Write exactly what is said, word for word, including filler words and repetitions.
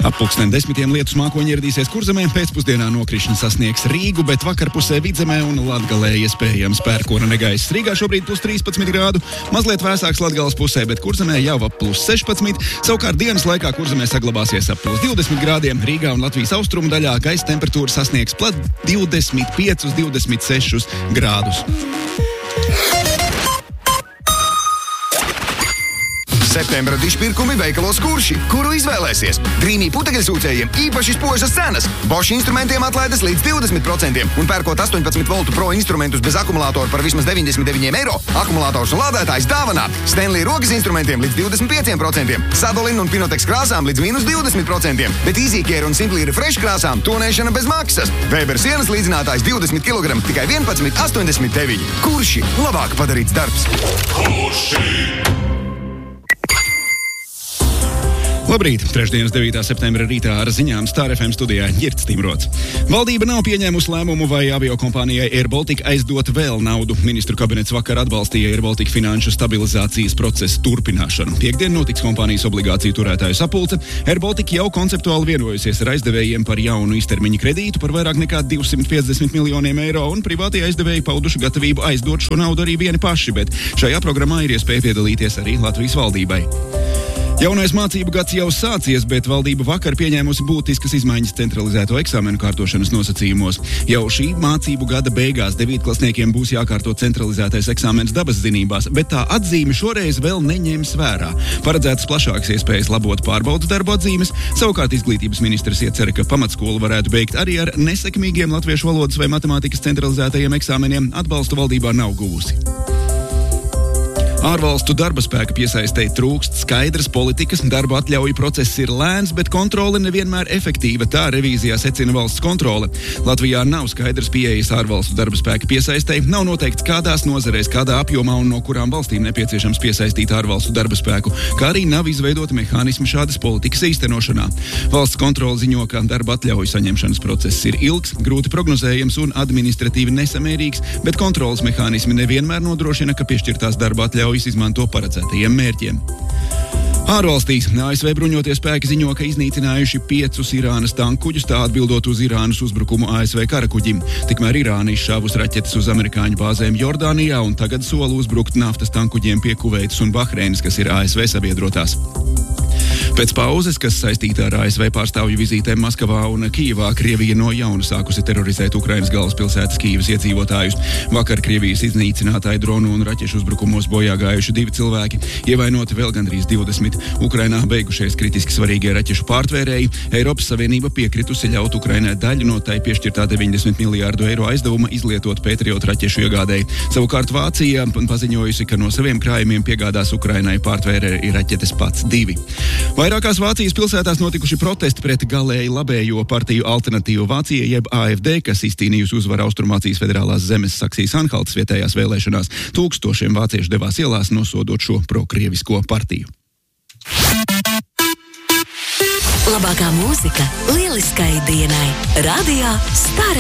Ap pulksten desmitiem lietus mākoņi ieradīsies Kurzemē, pēcpusdienā nokrišņi sasniegs Rīgu, bet vakarpusē Vidzemē un Latgalē iespējams pērkona negaiss. Rīgā šobrīd plus trīspadsmit grādu, mazliet vēsāks Latgales pusē, bet Kurzemē jau ap plus sešpadsmit. Savukārt dienas laikā Kurzemē saglabāsies ap plus divdesmit grādiem. Rīgā un Latvijas austrumu daļā gaisa temperatūra sasniegs pat divdesmit piecus līdz divdesmit sešus grādus. Septembra dišpirkumi veikalos Kurši, kuru izvēlēsies. Drīmī putekļsūcējiem īpaši spožas cenas. Bosch instrumentiem atlaides līdz divdesmit procentiem un pērkot astoņpadsmit voltu pro instrumentus bez akumulātoru par vismaz deviņdesmit deviņiem eiro, akumulators un lādētājs dāvanā. Stanley rokas instrumentiem līdz divdesmit pieciem procentiem, Sadolin un Pinotex krāsām līdz mīnus divdesmit procentiem, bet EasyCare un Simply Refresh krāsām tonēšana bez maksas. Weber sienas līdzinātājs divdesmit kilogramu tikai vienpadsmit astoņdesmit deviņi. Kurši labāk padarīts darbs. Kurši! Labrīt! Trešdienas devītā septembra rītā ar ziņām Star F M studijā Ģirds Timrots. Valdība nav pieņēmusi lēmumu, vai aviokompānijai Air Baltica aizdot vēl naudu. Ministru kabinets vakar atbalstīja Air Baltica finanšu stabilizācijas procesu turpināšanu. Piektdien notiks kompānijas obligāciju turētāju sapulce. Air Baltica jau konceptuāli vienojusies ar aizdevējiem par jaunu īstermiņa kredītu par vairāk nekā divsimt piecdesmit miljoniem eiro, un privātie aizdevēji pauduši gatavību aizdot šo naudu arī vieni paši, bet šajā programmā ir iespēja piedalīties arī Latvijas valdībai. Jaunais mācību gads jau sācies, bet valdība vakar pieņēmusi būtiskas izmaiņas centralizēto eksāmenu kārtošanas nosacījumos. Jau šī mācību gada beigās devītklasniekiem būs jākārto centralizētais eksāmens dabas zinībās, bet tā atzīme šoreiz vēl neņems vērā. Paredzētas plašākas iespējas labot pārbaudas darbu atzīmes, savukārt izglītības ministrs iecer, ka pamatskolu varētu beigt arī ar nesekmīgiem latviešu valodas vai matemātikas centralizētajiem eksāmeniem. Atbalstu valdībā nav guvusi. Ārvalstu darba spēka piesaistei trūkst skaidras politikas, darba atļauju process ir lēns, bet kontrole nevienmēr efektīva, tā revīzijā secina valsts kontrole. Latvijā nav skaidras pieejas ārvalstu darba spēka piesaistei, nav noteikts kādās nozarēs, kādā apjomā un no kurām valstīm nepieciešams piesaistīt ārvalstu darba spēku, kā arī nav izveidota mehānismi šādas politikas īstenošanā. Valsts kontrole ziņo, ka darba atļauju saņemšanas process ir ilgs, grūti prognozējams un administratīvi nesamērīgs, bet kontroles mehānismi nevienmēr nodrošina, ka piešķirtās darba atļaujas izmanto paredzētajiem mērķiem. Ārvalstīs A S V bruņotie spēki ziņo, ka iznīcinājuši piecus Irānas tankkuģus, tā atbildot uz Irānas uzbrukumu A S V karakuģim. Tikmēr Irāna izšāvus raķetes uz amerikāņu bāzēm Jordānijā un tagad sola uzbrukt naftas tankkuģiem pie Kuveitas un Bahreinas, kas ir A S V sabiedrotās. Pēc pauzes, kas saistīta ar A S V pārstāvju vizītēm Maskavā un Kijevā, Krievija no jauna sākusi terorizēt Ukrainas galvaspilsētas Kijevas iedzīvotājus. Vakar Krievijas iznīcinātāju dronu un raķešu uzbrukumos bojā gājuši divi cilvēki, ievainoti vēl gandrīz divdesmit. Ukrainā beigušies kritiski svarīgie raķešu pārtvērēji. Eiropas Savienība piekritusi ļaut Ukrainai daļu no tai piešķirtā deviņdesmit miljārdu eiro aizdevuma izlietot Patriot raķešu iegādēji. Savukārt Vācija paziņojusi, ka no saviem krājumiem piegādās Ukrainai pārtvērēji raķetes pats divi. Vairākās Vācijas pilsētās notikuši protesti pret galēji labējo partiju Alternatīvu Vācija, jeb A F D, kas izcīnījusi uzvaru Austrumvācijas federālās zemes Saksijas-Anhaltas vietējās vēlēšanās. Tūkstošiem vāciešu devās ielās nosodot šo prokrievisko partiju. Labākā mūzika lieliskai dienai. Radio Star